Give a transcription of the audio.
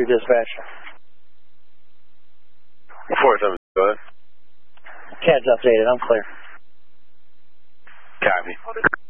through dispatch. 4-7, go ahead. CAD's updated. I'm clear. Copy.